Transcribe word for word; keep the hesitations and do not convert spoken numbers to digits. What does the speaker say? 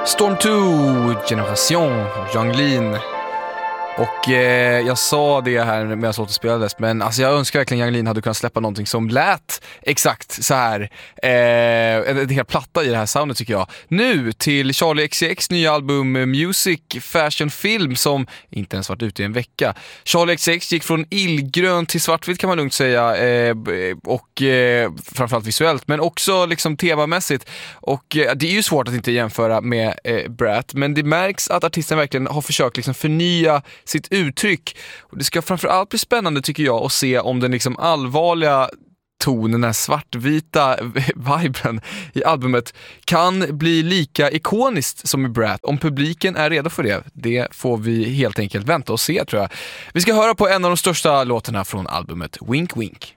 Storm två, Generation, Yung Lean. Och eh, jag sa det här medan låten spelades, men alltså jag önskar verkligen Yung Lean hade kunnat släppa någonting som lät exakt så här. Eh, en, en hel platta i det här soundet tycker jag. Nu till Charli X C X nya album Music Fashion Film som inte ens varit ute i en vecka. Charli X C X gick från illgrön till svartvitt kan man lugnt säga, eh, och eh, framförallt visuellt, men också liksom temamässigt. Och eh, det är ju svårt att inte jämföra med eh, Brat, men det märks att artisten verkligen har försökt liksom förnya sitt uttryck. Och det ska framförallt bli spännande tycker jag att se om den liksom allvarliga tonen, den här svartvita viben i albumet kan bli lika ikoniskt som i Brat. Om publiken är redo för det, det får vi helt enkelt vänta och se tror jag. Vi ska höra på en av de största låtarna från albumet, Wink Wink.